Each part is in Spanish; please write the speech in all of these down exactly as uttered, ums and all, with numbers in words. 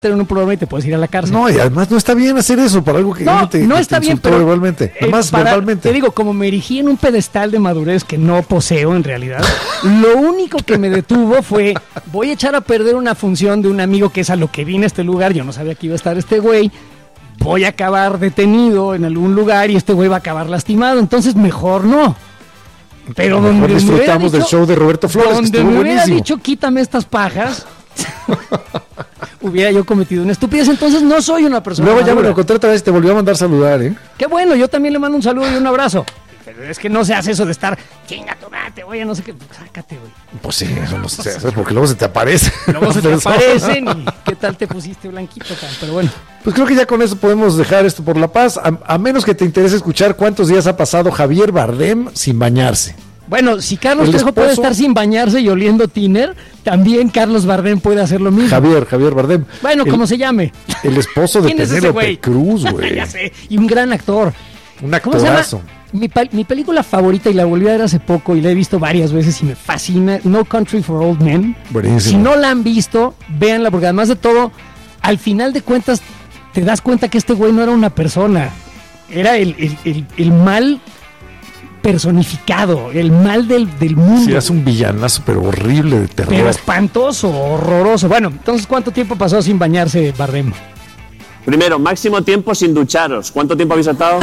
en un programa y te puedes ir a la cárcel. No, y además no está bien hacer eso para algo que no, te, no que está te bien, pero verbalmente. Además, para, verbalmente. Te digo, como me erigí en un pedestal de madurez que no poseo en realidad, lo único que me detuvo fue, voy a echar a perder una función de un amigo que es a lo que vine a este lugar, yo no sabía que iba a estar este güey, voy a acabar detenido en algún lugar y este güey va a acabar lastimado, entonces mejor no. Pero a donde disfrutamos dicho, del show de Roberto Flores, donde que estuvo me hubiera buenísimo. dicho, quítame estas pajas, hubiera yo cometido una estupidez, entonces no soy una persona Luego ya madura. me lo encontré otra vez y te volvió a mandar saludar, ¿eh? Qué bueno, yo también le mando un saludo y un abrazo. Pero es que no se hace eso de estar, chinga tu madre, oye, no sé qué, sácate, güey. Pues sí, eso no se hace, porque luego se te aparece. Luego se te aparecen y qué tal te pusiste blanquito, tal, pero bueno. Pues creo que ya con eso podemos dejar esto por la paz, a, a menos que te interese escuchar cuántos días ha pasado Javier Bardem sin bañarse. Bueno, si Carlos El Trejo esposo- puede estar sin bañarse y oliendo tiner, también Carlos Bardem puede hacer lo mismo. Javier, Javier Bardem. Bueno, el, como se llame. El esposo de ¿Quién es ese Penélope güey? Cruz, güey. Ya sé, y un gran actor. Un ¿Cómo se llama? actorazo. Mi, pa- mi película favorita, y la volví a ver hace poco y la he visto varias veces y me fascina, No Country for Old Men. Buenísimo. Si no la han visto, véanla, porque además de todo, al final de cuentas, te das cuenta que este güey no era una persona. Era el, el, el, el mal personificado, el mal del, del mundo. Sí, es un villanazo, pero horrible de terror. Pero espantoso, horroroso. Bueno, entonces, ¿cuánto tiempo pasó sin bañarse Bardem? Primero, máximo tiempo sin ducharos. ¿Cuánto tiempo habéis estado?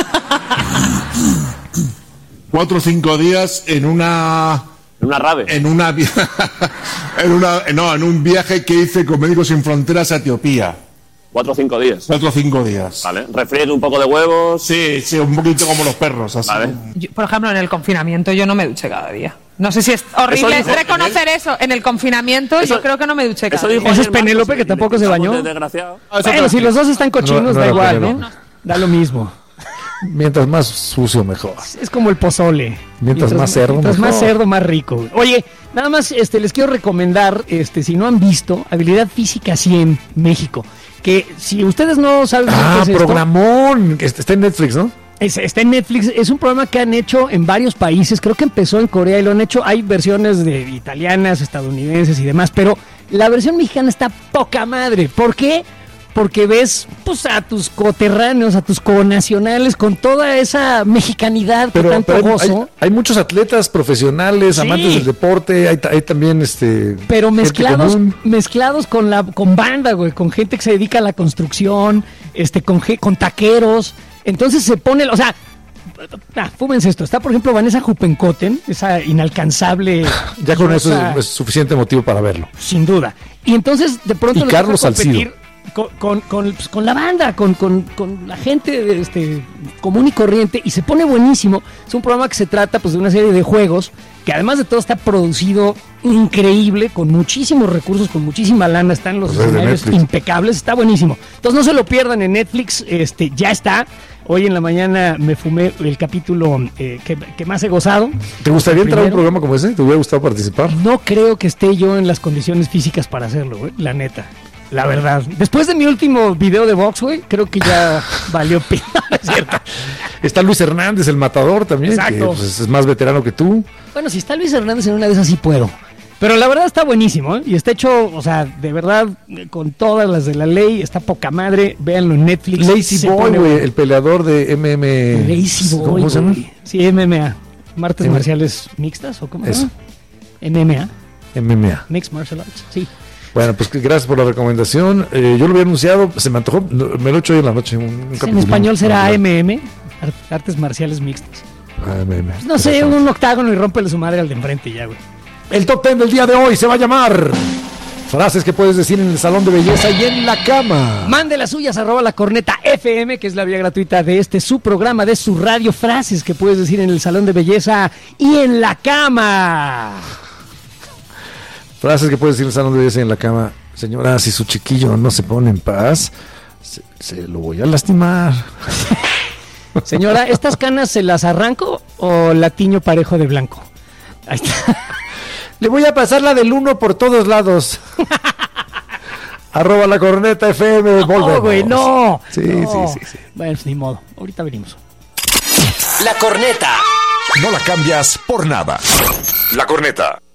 Cuatro o cinco días en una... En una rave. En una... vi- en una... No, en un viaje que hice con Médicos Sin Fronteras a Etiopía. Cuatro o cinco días. Cuatro o cinco días. Vale. Refriega un poco de huevos. Sí, sí, un poquito como los perros, así. Vale. Yo, por ejemplo, en el confinamiento yo no me duché cada día. No sé si es horrible Eso dijo- reconocer eso. En el confinamiento Eso- yo creo que no me duché cada Eso día. dijo Ese es ayer Marcos, Penélope, que y tampoco le se pensamos bañó. de desgraciado. Bueno, si los dos están cochinos, No, no da era igual, Penélope. ¿no? Da lo mismo. Mientras más sucio, mejor. Es como el pozole. Mientras más cerdo, mientras mejor. más cerdo, más rico. Oye, nada más este, les quiero recomendar, este, si no han visto, Habilidad Física cien México. Que si ustedes no saben Ah, qué es esto, programón. Que está en Netflix, ¿no? es- está en Netflix. Es un programa que han hecho en varios países. Creo que empezó en Corea y lo han hecho. Hay versiones de italianas, estadounidenses y demás. Pero la versión mexicana está poca madre. ¿Por qué? Porque ves pues a tus coterráneos, a tus connacionales con toda esa mexicanidad Pero, que tanto pero hay, gozo. hay- hay muchos atletas profesionales, Sí. amantes del deporte, hay, ta- hay también este Pero gente mezclados, común. mezclados con la con banda, güey, con gente que se dedica a la construcción, este, con, ge- con taqueros. Entonces se pone, o sea, ah, fúmense esto. Está, por ejemplo, Vanessa Jupencoten, esa inalcanzable. Ya con eso diosa, es, es suficiente motivo para verlo. sin duda. Y entonces, de pronto, Y le Carlos toca competir Salcido. Con, con, con, pues, con la banda, con, con, con la gente este, común y corriente, y se pone buenísimo. Es un programa que se trata pues de una serie de juegos que además de todo está producido increíble, con muchísimos recursos, con muchísima lana, están los Pues es de escenarios Netflix. impecables, está buenísimo. Entonces no se lo pierdan en Netflix, este ya está. Hoy en la mañana me fumé el capítulo eh, que, que más he gozado. ¿Te gustaría entrar a un Primero. programa como ese? ¿Te hubiera gustado participar? No creo que esté yo en las condiciones físicas para hacerlo, güey, la neta. La verdad. Después de mi último video de box, güey, creo que ya valió pena. ¿Es cierto? Está Luis Hernández, el matador también, que Exacto. pues, es más veterano que tú. Bueno, si está Luis Hernández en una de esas sí puedo. Pero la verdad está buenísimo, ¿eh? Y está hecho, o sea, de verdad, eh, con todas las de la ley, está poca madre. Véanlo en Netflix. Lazy Se Boy, pone güey, bueno. el peleador de M M A. Lazy Boy. ¿Cómo se llama? güey. Sí, M M A. Martes M- marciales mixtas, ¿o cómo se Eso. llama? M M A. M M A. Mixed Martial Arts, sí. Bueno, pues que gracias por la recomendación. Eh, yo lo había anunciado, se me antojó, no, me lo he hecho hoy en la noche. Un, un En capitulín. español será Ah, A M M, Ar- Artes Marciales Mixtas. A M M. No sé, un octágono y rómpele su madre al de enfrente ya, güey. El top ten del día de hoy se va a llamar frases que puedes decir en el salón de belleza y en la cama. Mande las suyas, arroba la corneta F M, que es la vía gratuita de este su programa, de su radio. Frases que puedes decir en el salón de belleza y en la cama. Frases que puedes decir en el salón de belleza y en la cama. Señora, si su chiquillo no se pone en paz, se, se lo voy a lastimar. Señora, ¿estas canas se las arranco o la tiño parejo de blanco? Ahí está. Le voy a pasar la del uno por todos lados. Arroba la corneta F M. No, volvemos. güey, no. Sí, No. sí, sí, sí. Bueno, pues ni modo. Ahorita venimos. La corneta. No la cambias por nada. La corneta.